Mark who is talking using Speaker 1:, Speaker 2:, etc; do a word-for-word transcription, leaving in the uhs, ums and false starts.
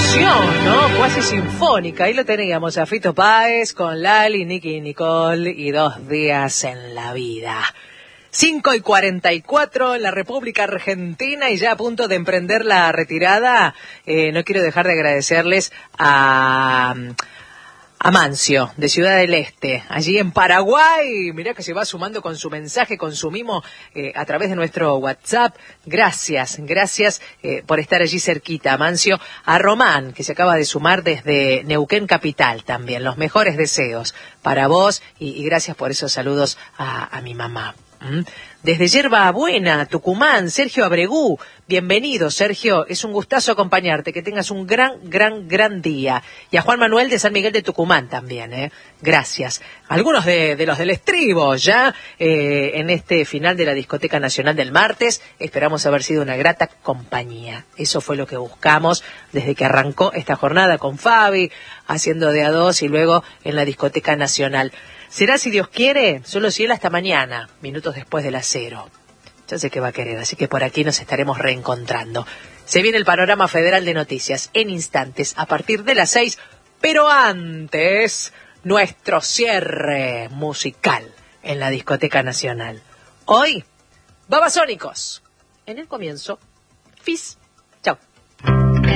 Speaker 1: emoción, ¿no? Cuasi sinfónica. Ahí lo teníamos a Fito Páez con Lali, Nicky y Nicole y Dos días en la vida. cinco y cuarenta y cuatro en la República Argentina y ya a punto de emprender la retirada. Eh, no quiero dejar de agradecerles a... Amancio, de Ciudad del Este, allí en Paraguay. Mirá que se va sumando con su mensaje, con su mimo eh, a través de nuestro WhatsApp. Gracias, gracias eh, por estar allí cerquita, Amancio. A Román, que se acaba de sumar desde Neuquén Capital también. Los mejores deseos para vos y, y gracias por esos saludos a, a mi mamá. ¿Mm? Desde Yerba Buena, Tucumán, Sergio Abregú. Bienvenido, Sergio. Es un gustazo acompañarte. Que tengas un gran, gran, gran día. Y a Juan Manuel de San Miguel de Tucumán también, ¿eh? Gracias. Algunos de, de los del estribo ya eh, en este final de la Discoteca Nacional del martes. Esperamos haber sido una grata compañía. Eso fue lo que buscamos desde que arrancó esta jornada con Fabi, haciendo de a dos y luego en la Discoteca Nacional. Será, si Dios quiere, solo si él hasta mañana, minutos después de las cero. Ya sé que va a querer, así que por aquí nos estaremos reencontrando. Se viene el panorama federal de noticias en instantes a partir de las seis, pero antes, nuestro cierre musical en la Discoteca Nacional. Hoy, Babasónicos. En el comienzo, Fizz.